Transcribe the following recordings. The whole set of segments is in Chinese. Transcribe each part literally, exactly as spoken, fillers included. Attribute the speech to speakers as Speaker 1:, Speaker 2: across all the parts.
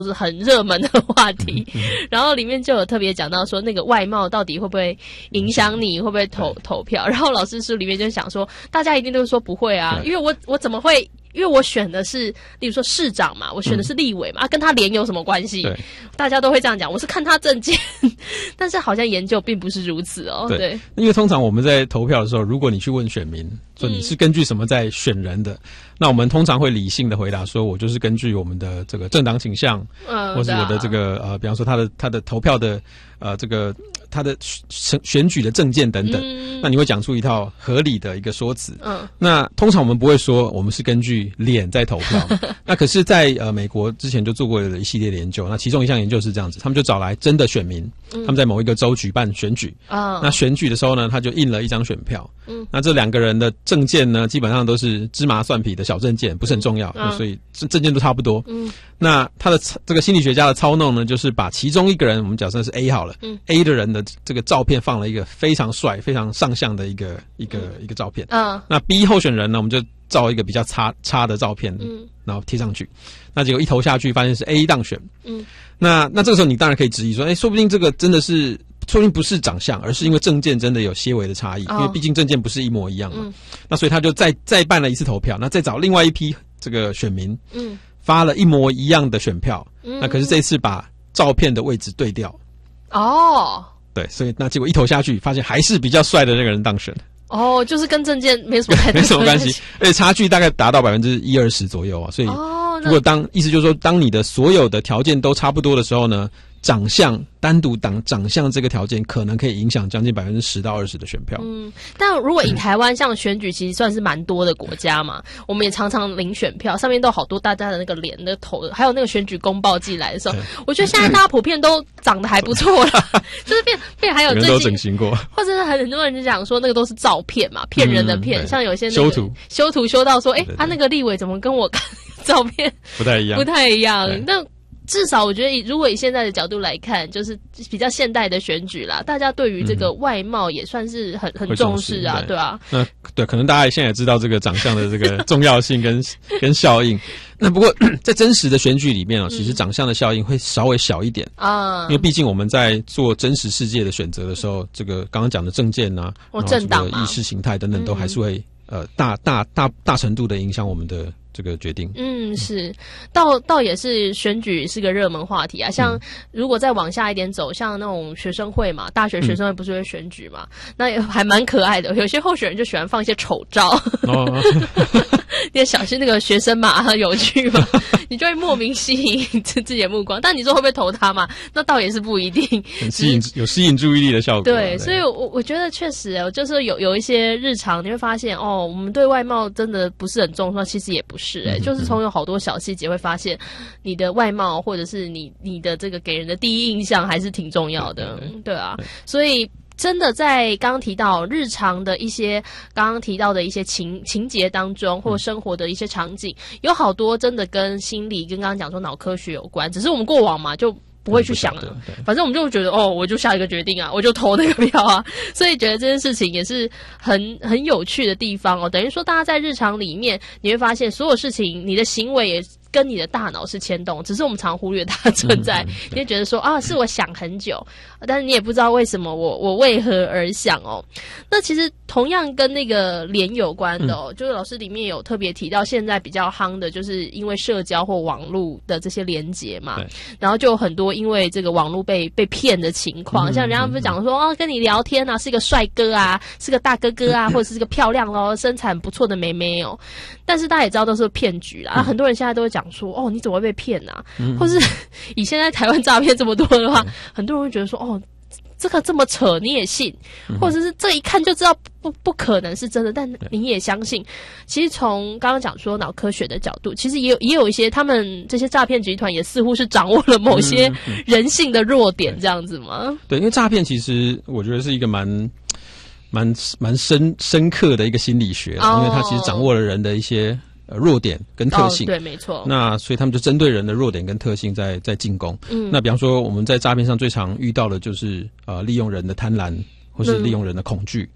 Speaker 1: 是很热门的话题，嗯嗯、然后里面就有特别讲到说，那个外貌到底会不会影响你，会不会投投票？然后老师书里面就想说，大家一定都是说不会啊，因为我我怎么会？因为我选的是，例如说市长嘛，我选的是立委嘛，嗯、啊，跟他脸有什么关系？大家都会这样讲，我是看他政见，但是好像研究并不是如此哦。对，对
Speaker 2: 因为通常我们在投票的时候，如果你去问选民，说你是根据什么在选人的，嗯、那我们通常会理性的回答说，我就是根据我们的这个政党倾向，嗯，或是我的这个呃，比方说他的他的投票的呃这个。他的选选举的政见等等，嗯、那你会讲出一套合理的一个说辞。嗯，那通常我们不会说我们是根据脸在投票。那可是在，呃美国之前就做过了一系列的研究，那其中一项研究是这样子，他们就找来真的选民，嗯、他们在某一个州举办选举。啊、嗯，那选举的时候呢，他就印了一张选票。嗯，那这两个人的政见呢，基本上都是芝麻蒜皮的小政见，不是很重要，嗯、所以政见都差不多。嗯，那他的这个心理学家的操弄呢，就是把其中一个人，我们假设是 A 好了，嗯 ，A 的人的这个照片放了一个非常帅、非常上相的一个一个、嗯、一个照片。嗯，那 B 候选人呢，我们就照一个比较差差的照片，嗯，然后贴上去。那结果一投下去，发现是 A 当选。嗯，那那这个时候你当然可以质疑说，哎，说不定这个真的是。说不定不是长相，而是因为政见真的有些微的差异，哦、因为毕竟政见不是一模一样嘛。嗯、那所以他就再再办了一次投票，那再找另外一批这个选民，嗯，发了一模一样的选票，嗯、那可是这一次把照片的位置对调。哦，对，所以那结果一投下去，发现还是比较帅的那个人当选。
Speaker 1: 哦，就是跟政见没什么太大
Speaker 2: 没什么关系，而且差距大概达到百分之一二十左右啊。所以，如果当意思就是说，当你的所有的条件都差不多的时候呢？长相单独长长相这个条件，可能可以影响将近百分之十到二十的选票。嗯，
Speaker 1: 但如果以台湾像选举，其实算是蛮多的国家嘛，我们也常常领选票，上面都好多大家的那个脸的头，还有那个选举公报寄来的时候，我觉得现在大家普遍都长得还不错了，就是变变还有最近
Speaker 2: 都整形过，
Speaker 1: 或者是很多人就讲说那个都是照片嘛，骗人的骗，嗯、像有些、那个、
Speaker 2: 修图
Speaker 1: 修图修到说，哎、欸，他、啊、那个立委怎么跟我看照片
Speaker 2: 不太一样，
Speaker 1: 不太一样，那。至少我觉得，如果以现在的角度来看，就是比较现代的选举啦，大家对于这个外貌也算是很很重视啊，对吧？
Speaker 2: 那对，可能大家现在也知道这个长相的这个重要性跟跟效应。那不过在真实的选举里面哦，其实长相的效应会稍微小一点啊，因为毕竟我们在做真实世界的选择的时候，这个刚刚讲的政见啊，
Speaker 1: 或政党
Speaker 2: 意识形态等等，都还是会呃大大大大程度的影响我们的。这个决定，
Speaker 1: 嗯，是，倒倒也是选举是个热门话题啊。像如果再往下一点走，像那种学生会嘛，大学学生会不是会选举嘛，嗯、那也还蛮可爱的。有些候选人就喜欢放一些丑照，哦、你也小心那个学生嘛，很有趣嘛，你就会莫名吸引自己的目光。但你说会不会投他嘛？那倒也是不一定，
Speaker 2: 很吸引有吸引注意力的效果。
Speaker 1: 对，所以我我觉得确实，就是有有一些日常你会发现，哦，我们对外貌真的不是很重视，其实也不是。是、欸，就是从有好多小细节会发现，你的外貌或者是你你的这个给人的第一印象还是挺重要的，对, 对, 对, 对啊。所以真的在刚刚提到日常的一些刚刚提到的一些情情节当中，或生活的一些场景，有好多真的跟心理跟刚刚讲说脑科学有关，只是我们过往嘛就。不会去想了，反正我们就觉得哦，我就下一个决定啊，我就投那个票啊，所以觉得这件事情也是很很有趣的地方哦。等于说，大家在日常里面，你会发现所有事情，你的行为也跟你的大脑是牵动，只是我们常忽略它的存在。嗯、你会觉得说啊，是我想很久，但是你也不知道为什么我我为何而想哦。那其实同样跟那个脸有关的哦，嗯、就是老师里面有特别提到，现在比较夯的就是因为社交或网络的这些连结嘛，然后就有很多因为这个网络被被骗的情况，嗯、像人家不是讲说哦，跟你聊天啊，是一个帅哥啊，是个大哥哥啊，或者是个漂亮哦，身材很不错的妹妹哦，但是大家也知道都是骗局啦，嗯、很多人现在都会讲说哦，你怎么会被骗啊？嗯、或是以现在台湾诈骗这么多的话，很多人会觉得说哦。这个这么扯你也信，或者是这一看就知道不不可能是真的，但你也相信。其实从刚刚讲说脑科学的角度，其实也有也有一些他们这些诈骗集团也似乎是掌握了某些人性的弱点，这样子吗？
Speaker 2: 对，因为诈骗其实我觉得是一个蛮蛮蛮深深刻的一个心理学，哦、因为它其实掌握了人的一些。呃，弱点跟特性，
Speaker 1: 哦、对，没错。
Speaker 2: 那所以他们就针对人的弱点跟特性在在进攻。嗯，那比方说我们在诈骗上最常遇到的就是呃，利用人的贪婪或是利用人的恐惧，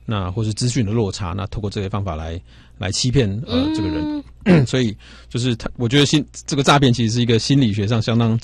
Speaker 2: 那或是资讯的落差，那透过这些方法来来欺骗呃这个人，嗯、所以就是他，我觉得心这个诈骗其实是一个心理学上相当